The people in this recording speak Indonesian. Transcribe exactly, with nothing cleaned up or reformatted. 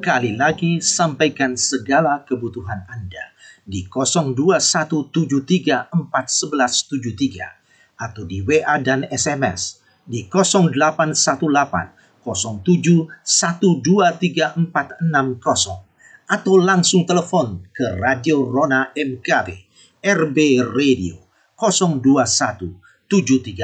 Sekali lagi, sampaikan segala kebutuhan Anda di nol dua satu tujuh tiga empat satu satu tujuh tiga atau di W A dan S M S di nol delapan satu delapan nol tujuh satu dua tiga empat enam nol atau langsung telepon ke Radio Rona M K B R B Radio nol dua satu tujuh tiga